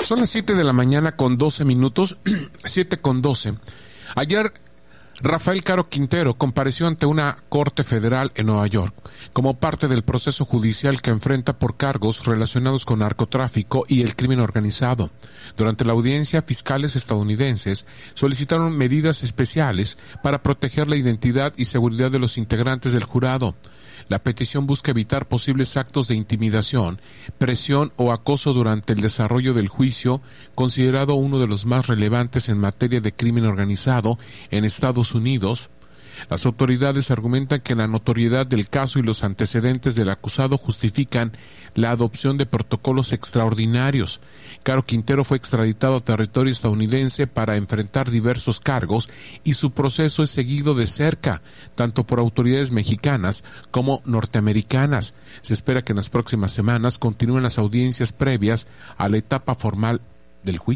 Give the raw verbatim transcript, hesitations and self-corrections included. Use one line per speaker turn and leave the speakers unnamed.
Son las siete de la mañana con doce minutos, siete con doce. Ayer, Rafael Caro Quintero compareció ante una corte federal en Nueva York como parte del proceso judicial que enfrenta por cargos relacionados con narcotráfico y el crimen organizado. Durante la audiencia, fiscales estadounidenses solicitaron medidas especiales para proteger la identidad y seguridad de los integrantes del jurado. La petición busca evitar posibles actos de intimidación, presión o acoso durante el desarrollo del juicio, considerado uno de los más relevantes en materia de crimen organizado en Estados Unidos. Las autoridades argumentan que la notoriedad del caso y los antecedentes del acusado justifican la adopción de protocolos extraordinarios. Caro Quintero fue extraditado a territorio estadounidense para enfrentar diversos cargos y su proceso es seguido de cerca, tanto por autoridades mexicanas como norteamericanas. Se espera que en las próximas semanas continúen las audiencias previas a la etapa formal del juicio.